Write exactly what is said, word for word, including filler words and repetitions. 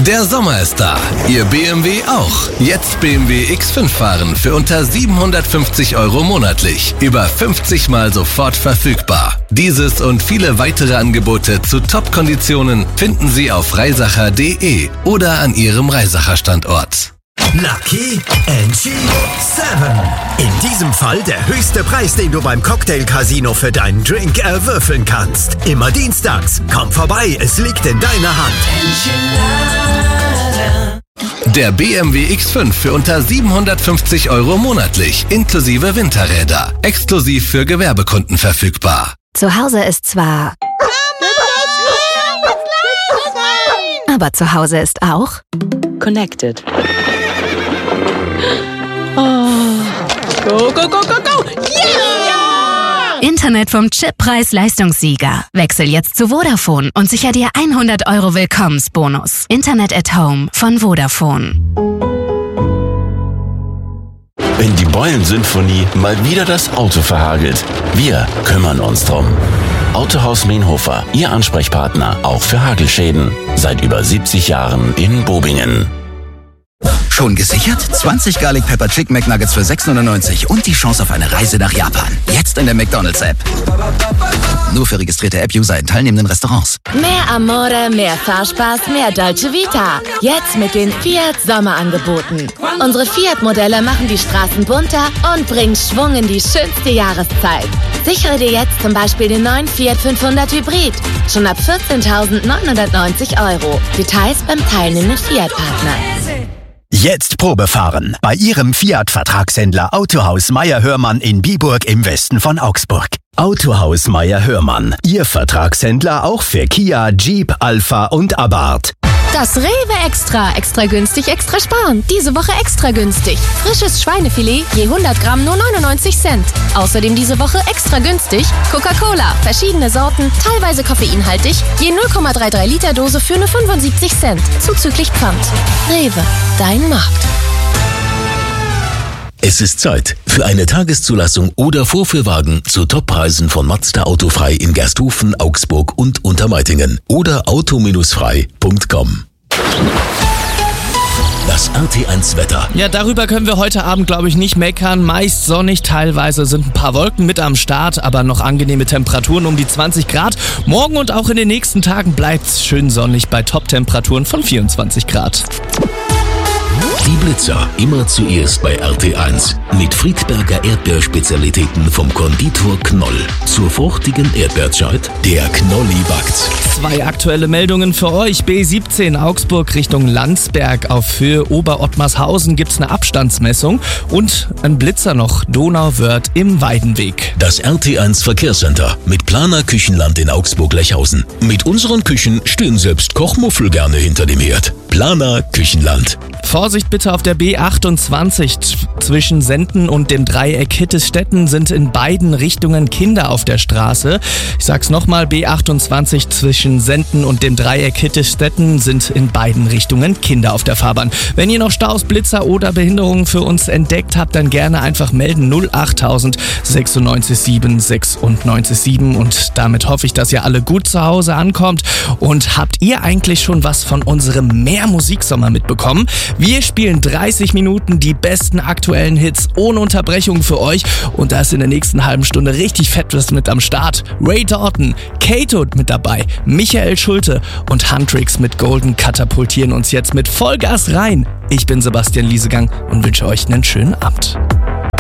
Der Sommer ist da. Ihr B M W auch. Jetzt B M W X fünf fahren für unter siebenhundertfünfzig Euro monatlich. Über fünfzig Mal sofort verfügbar. Dieses und viele weitere Angebote zu Top-Konditionen finden Sie auf reisacher punkt de oder an Ihrem Reisacher-Standort. Lucky N G sieben. In diesem Fall der höchste Preis, den du beim Cocktail Casino für deinen Drink erwürfeln kannst. Immer dienstags. Komm vorbei, es liegt in deiner Hand. Der B M W X fünf für unter siebenhundertfünfzig Euro monatlich, inklusive Winterräder. Exklusiv für Gewerbekunden verfügbar. Zu Hause ist zwar... Aber zu Hause ist auch... Connected. Oh. Go, go, go, go, go! Yeah! Internet vom Chip-Preis-Leistungssieger. Wechsel jetzt zu Vodafone und sicher dir hundert Euro Willkommensbonus. Internet at Home von Vodafone. Wenn die Beulen-Symphonie mal wieder das Auto verhagelt, wir kümmern uns drum. Autohaus Meenhofer, Ihr Ansprechpartner, auch für Hagelschäden. Seit über siebzig Jahren in Bobingen. Schon gesichert? zwanzig Garlic Pepper Chicken McNuggets für sechs neunundneunzig und die Chance auf eine Reise nach Japan. Jetzt in der McDonald's-App. Nur für registrierte App-User in teilnehmenden Restaurants. Mehr Amore, mehr Fahrspaß, mehr Dolce Vita. Jetzt mit den Fiat Sommerangeboten. Unsere Fiat-Modelle machen die Straßen bunter und bringen Schwung in die schönste Jahreszeit. Sichere dir jetzt zum Beispiel den neuen Fiat fünfhundert Hybrid. Schon ab vierzehntausendneunhundertneunzig Euro. Details beim teilnehmenden Fiat-Partner. Jetzt Probefahren bei Ihrem Fiat-Vertragshändler Autohaus Meier-Hörmann in Biburg im Westen von Augsburg. Autohaus Meier-Hörmann, Ihr Vertragshändler auch für Kia, Jeep, Alpha und Abarth. Das Rewe Extra. Extra günstig, extra sparen. Diese Woche extra günstig. Frisches Schweinefilet, je hundert Gramm nur neunundneunzig Cent. Außerdem diese Woche extra günstig Coca-Cola. Verschiedene Sorten, teilweise koffeinhaltig. Je null Komma dreiunddreißig Liter Dose für nur fünfundsiebzig Cent. Zuzüglich Pfand. Rewe, dein Markt. Es ist Zeit für eine Tageszulassung oder Vorführwagen zu Toppreisen von Mazda Autofrei in Gersthofen, Augsburg und Untermeitingen oder auto frei punkt com. Das R T eins Wetter. Ja, darüber können wir heute Abend, glaube ich, nicht meckern. Meist sonnig, teilweise sind ein paar Wolken mit am Start, aber noch angenehme Temperaturen um die zwanzig Grad. Morgen und auch in den nächsten Tagen bleibt's schön sonnig bei Top-Temperaturen von vierundzwanzig Grad. Die Blitzer immer zuerst bei R T eins. Mit Friedberger Erdbeerspezialitäten vom Konditor Knoll. Zur fruchtigen Erdbeerzeit, der Knolli backt. Zwei aktuelle Meldungen für euch. B siebzehn Augsburg Richtung Landsberg. Auf Höhe Oberottmarshausen gibt's eine Abstandsmessung. Und ein Blitzer noch, Donauwörth im Weidenweg. Das R T eins Verkehrscenter mit Planer Küchenland in Augsburg-Lechhausen. Mit unseren Küchen stehen selbst Kochmuffel gerne hinter dem Herd. Planer Küchenland. Vorsicht bitte auf der B achtundzwanzig. Zwischen Senden und dem Dreieck Hittesstetten sind in beiden Richtungen Kinder auf der Straße. Ich sag's nochmal, B achtundzwanzig zwischen Senden und dem Dreieck Hittesstetten sind in beiden Richtungen Kinder auf der Fahrbahn. Wenn ihr noch Staus, Blitzer oder Behinderungen für uns entdeckt habt, dann gerne einfach melden null achttausend sechsundneunzig sieben sechsundneunzig sieben und damit hoffe ich, dass ihr alle gut zu Hause ankommt. Und habt ihr eigentlich schon was von unserem Mehr-Musiksommer mitbekommen? Wir spielen dreißig Minuten die besten aktuellen Hits ohne Unterbrechung für euch und da ist in der nächsten halben Stunde richtig fett was mit am Start. Ray Dalton, Kato mit dabei, Michael Schulte und Huntrix mit Golden katapultieren uns jetzt mit Vollgas rein. Ich bin Sebastian Liesegang und wünsche euch einen schönen Abend.